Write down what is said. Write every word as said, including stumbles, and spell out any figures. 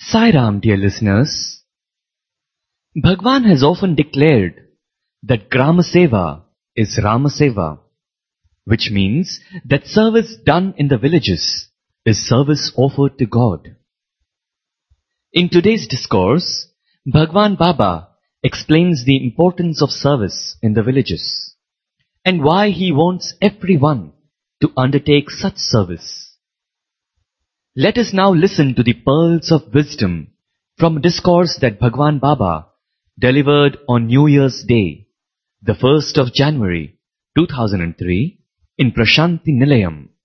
Sai Ram, dear listeners. Bhagwan has often declared that Grama Seva is Rama Seva, which means that service done in the villages is service offered to God. In today's discourse, Bhagwan Baba explains the importance of service in the villages and why he wants everyone to undertake such service. Let us now listen to the pearls of wisdom from a discourse that Bhagwan Baba delivered on New Year's Day, the first of January two thousand three, in Prashanti Nilayam,